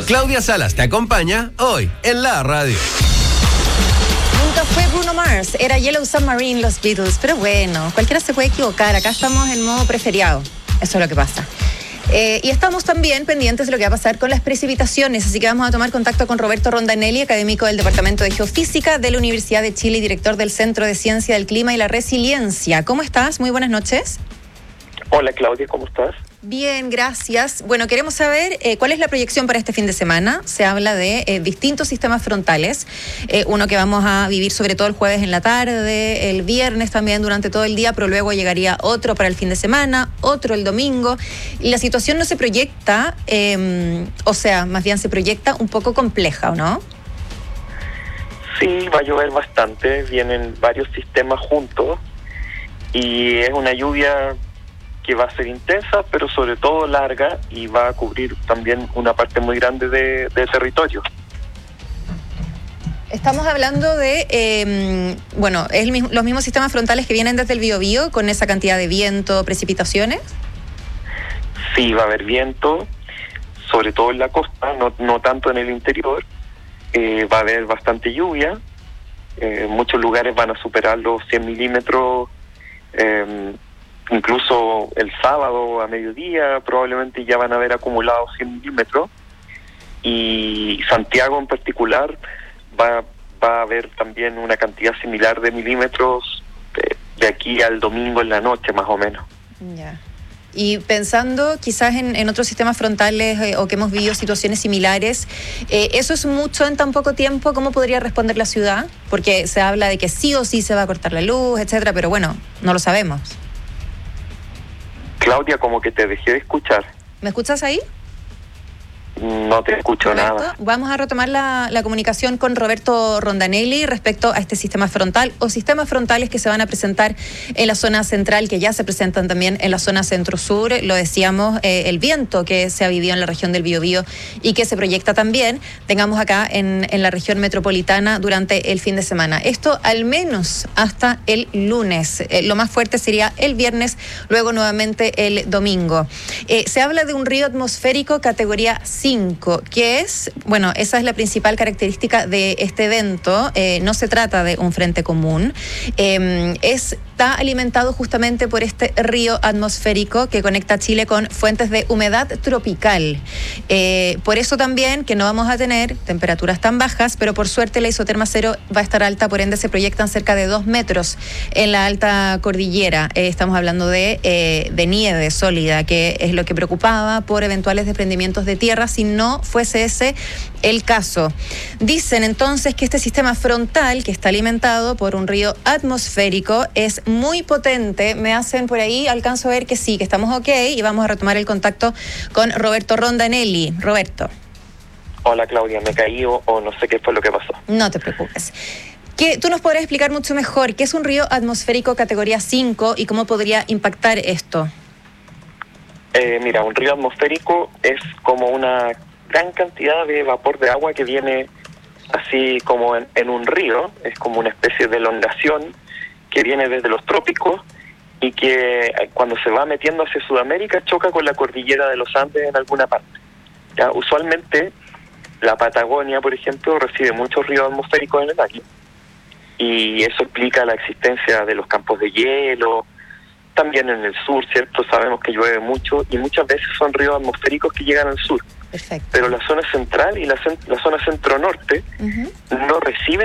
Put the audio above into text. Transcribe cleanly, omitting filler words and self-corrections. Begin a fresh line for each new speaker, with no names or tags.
Claudia Salas te acompaña hoy en la radio.
Nunca fue Bruno Mars, era Yellow Submarine, los Beatles, pero bueno, cualquiera se puede equivocar, acá estamos en modo preferiado, eso es lo que pasa. Y estamos también pendientes de lo que va a pasar con las precipitaciones, así que vamos a tomar contacto con Roberto Rondanelli, académico del Departamento de Geofísica de la Universidad de Chile y director del Centro de Ciencia del Clima y la Resiliencia. ¿Cómo estás? Muy buenas noches.
Hola Claudia, ¿cómo estás?
Bien, gracias. Bueno, queremos saber cuál es la proyección para este fin de semana. Se habla de distintos sistemas frontales, uno que vamos a vivir sobre todo el jueves en la tarde, el viernes también durante todo el día, pero luego llegaría otro para el fin de semana, otro el domingo. Y la situación no se proyecta, más bien se proyecta un poco compleja, ¿o no?
Sí, va a llover bastante, vienen varios sistemas juntos y es una lluvia que va a ser intensa, pero sobre todo larga, y va a cubrir también una parte muy grande de territorio.
Estamos hablando de, los mismos sistemas frontales que vienen desde el Biobío, con esa cantidad de viento, precipitaciones.
Sí, va a haber viento, sobre todo en la costa, no tanto en el interior. Va a haber bastante lluvia, muchos lugares van a superar los 100 milímetros, incluso el sábado a mediodía probablemente ya van a haber acumulado 100 milímetros, y Santiago en particular va a haber también una cantidad similar de milímetros de aquí al domingo en la noche más o menos.
Ya. Y pensando quizás en otros sistemas frontales o que hemos vivido situaciones similares, ¿eso es mucho en tan poco tiempo? ¿Cómo podría responder la ciudad? Porque se habla de que sí o sí se va a cortar la luz, etcétera, pero bueno, no lo sabemos.
Claudia, como que te dejé de escuchar.
¿Me escuchas ahí?
No te escucho nada.
Vamos a retomar la comunicación con Roberto Rondanelli respecto a este sistema frontal o sistemas frontales que se van a presentar en la zona central, que ya se presentan también en la zona centro-sur. Lo decíamos, el viento que se ha vivido en la región del Biobío y que se proyecta también, tengamos acá en la región metropolitana durante el fin de semana. Esto al menos hasta el lunes. Lo más fuerte sería el viernes, luego nuevamente el domingo. Se habla de un río atmosférico categoría 5, que es, esa es la principal característica de este evento. No se trata de un frente común, está alimentado justamente por este río atmosférico que conecta Chile con fuentes de humedad tropical. Por eso también que no vamos a tener temperaturas tan bajas, pero por suerte la isoterma cero va a estar alta, por ende se proyectan cerca de 2 metros en la alta cordillera. Estamos hablando de nieve sólida, que es lo que preocupaba por eventuales desprendimientos de tierra si no fuese ese el caso. Dicen entonces que este sistema frontal, que está alimentado por un río atmosférico, es muy potente. Me hacen por ahí, alcanzo a ver que sí, que estamos ok, y vamos a retomar el contacto con Roberto Rondanelli. Roberto.
Hola Claudia, me caí o no sé qué fue lo que pasó.
No te preocupes. Tú nos podrás explicar mucho mejor qué es un río atmosférico categoría 5 y cómo podría impactar esto.
Mira, un río atmosférico es como una gran cantidad de vapor de agua que viene así como en un río, es como una especie de elongación que viene desde los trópicos y que cuando se va metiendo hacia Sudamérica choca con la cordillera de los Andes en alguna parte. ¿Ya? Usualmente la Patagonia, por ejemplo, recibe muchos ríos atmosféricos en el año, y eso explica la existencia de los campos de hielo. También en el sur, ¿cierto? Sabemos que llueve mucho y muchas veces son ríos atmosféricos que llegan al sur.
Perfecto.
Pero la zona central y la zona centro-norte no reciben